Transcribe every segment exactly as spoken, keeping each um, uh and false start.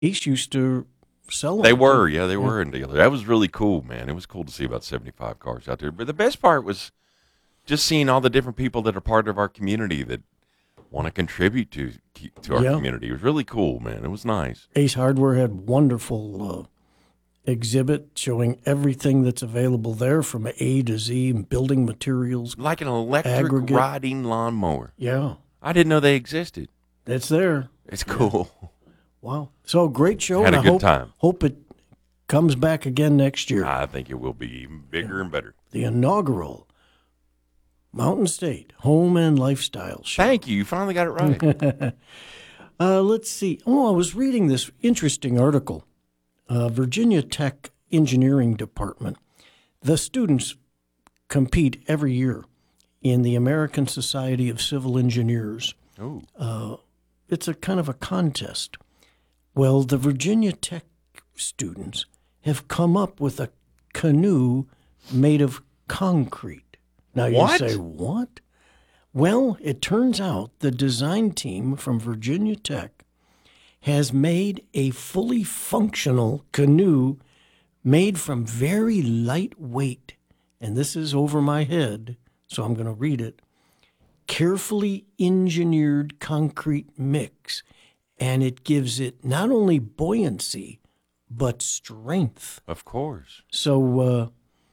East used to sell them. They were, yeah, they were in dealer. That was really cool, man. It was cool to see about seventy-five cars out there. But the best part was just seeing all the different people that are part of our community that want to contribute to to our Yeah. community. It was really cool, man. It was nice. Ace Hardware had wonderful uh, exhibit showing everything that's available there from A to Z, building materials. Like an electric Aggregate. riding lawnmower. Yeah, I didn't know they existed. it's there. It's cool. Wow. So great show. Had and a I good hope, time. hope it comes back again next year. I think it will be even bigger and better. The inaugural Mountain State Home and Lifestyle Show. Thank you. You finally got it right. Uh, let's see. Oh, I was reading this interesting article. Uh, Virginia Tech Engineering Department. The students compete every year in the American Society of Civil Engineers. Oh, It's a kind of a contest. Well, the Virginia Tech students have come up with a canoe made of concrete. Now you What? say, what? Well, it turns out the design team from Virginia Tech has made a fully functional canoe made from very lightweight, and this is over my head, so I'm going to read it, carefully engineered concrete mix, and it gives it not only buoyancy, but strength. of course. So uh,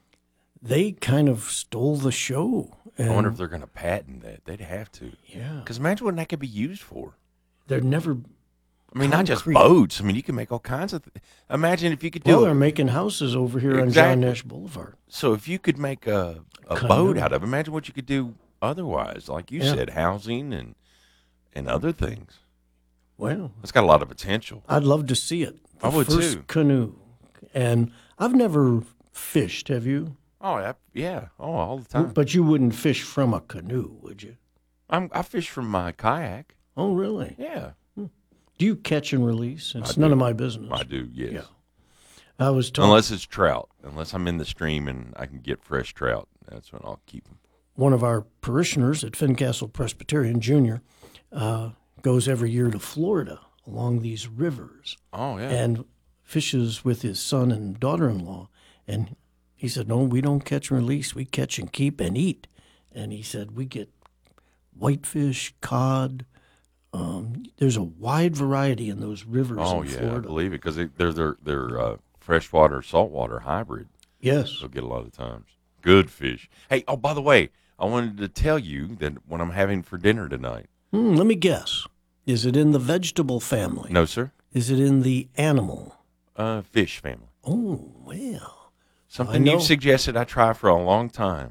they kind of stole the show. And I wonder if they're going to patent that. They'd have to. yeah, Because imagine what that could be used for. they're never. I mean, not just Concrete. boats. I mean, you can make all kinds of. Th- Imagine if you could do Well, it. they're making houses over here on John Exactly. Nash Boulevard. So if you could make a, a Canoe. boat out of it, imagine what you could do otherwise. Like you Yeah. said, housing and and other things. Well, It's got a lot of potential. I'd love to see it. I would first too. Canoe, and I've never fished. Have you? Oh, that, yeah. Oh, all the time. But you wouldn't fish from a canoe, would you? I'm, I fish from my kayak. Oh, really? Yeah, Do you catch and release? It's I none do. of my business. I do. Yes. Yeah. I was told Unless it's trout. Unless I'm in the stream and I can get fresh trout, that's when I'll keep them. one of our parishioners at Fincastle Presbyterian Junior uh, goes every year to Florida along these rivers Oh yeah. and fishes with his son and daughter-in-law. And he said, no, we don't catch and release. We catch and keep and eat. And he said, we get whitefish, cod. Um, there's a wide variety in those rivers oh in yeah, I Florida. believe it because they, they're they're they're uh, freshwater saltwater hybrid. Yes. They'll get a lot of times. Good fish. Hey, oh by the way, I wanted to tell you that what I'm having for dinner tonight. Hmm, let me guess. Is it in the vegetable family? No, sir. Is it in the animal? Uh, fish family. Oh, well. Something know. you've suggested I try for a long time.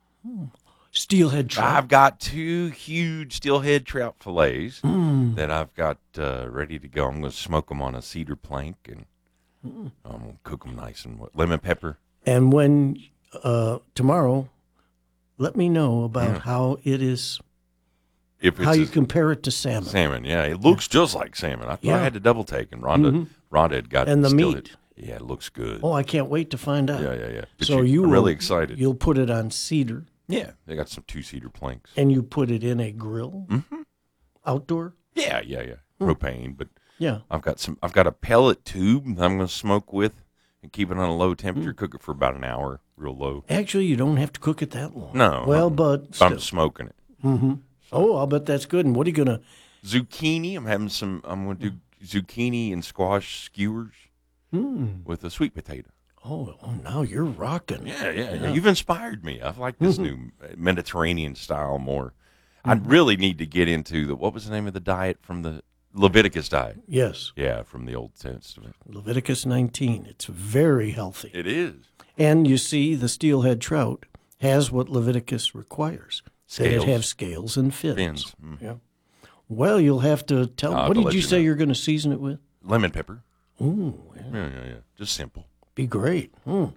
Steelhead trout. I've got two huge steelhead trout fillets Mm. that I've got uh, ready to go. I'm going to smoke them on a cedar plank and Mm. I'm going to cook them nice and what, lemon pepper. And when uh, tomorrow, let me know about Yeah. how it is, If it's how you a- compare it to salmon. salmon, yeah, it looks just like salmon. I thought Yeah. I had to double take, and Rhonda, Mhm. Rhonda had got And the steelhead. meat. Yeah, it looks good. Oh, I can't wait to find out. yeah, yeah, yeah. But So you I'm will- really excited. You'll put it on cedar, Yeah, they got some two cedar planks. and you put it in a grill, Mm-hmm. outdoor. Yeah, yeah, yeah. Hmm. Propane, but Yeah. I've got some. I've got a pellet tube that I'm going to smoke with and keep it on a low temperature. Cook it for about an hour, real low. Actually, you don't have to cook it that long. No, Well, uh-uh. but I'm still. smoking it. Mm-hmm. Oh, I'll bet that's good. And what are you gonna? Zucchini. I'm having some. I'm going to do zucchini and squash skewers Hmm. with a sweet potato. Oh, oh, now you're rocking. Yeah, yeah, yeah. Yeah. You've inspired me. I like this new Mediterranean style more. I Mm-hmm. really need to get into the what was the name of the diet from the Leviticus diet? Yes, Yeah, from the Old Testament. Leviticus nineteen. It's very healthy. It is. And you see, the steelhead trout has what Leviticus requires. That Scales. it have scales and fins. Fins. Mm. Yeah. Well, you'll have to tell. I'll have What to did let you you say know. you're going to season it with? Lemon pepper. Ooh, yeah, Yeah, yeah, yeah. Just simple. be great. Mm.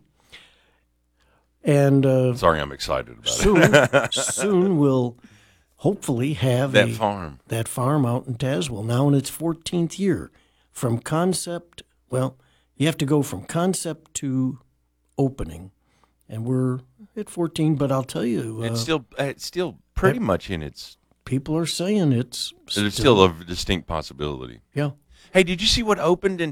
And uh, Sorry, I'm excited about soon, it. soon we'll hopefully have That a, farm. that farm out in Tazewell now in its fourteenth year. From concept, well, you have to go from concept to opening, and we're at fourteen. But I'll tell you, uh, It's still it's still pretty much in its. people are saying it's There's still a distinct possibility. yeah. Hey, did you see what opened in